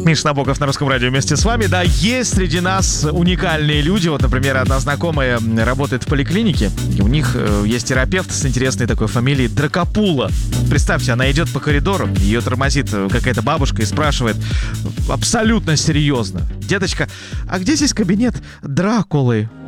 Миш Набоков на Русском радио вместе с вами. Да, есть среди нас уникальные люди. Вот, например, одна знакомая работает в поликлинике. И у них есть терапевт с интересной такой фамилией Дракопула. Представьте, она идет по коридору, ее тормозит какая-то бабушка и спрашивает абсолютно серьезно: деточка, а где здесь кабинет Дракулы?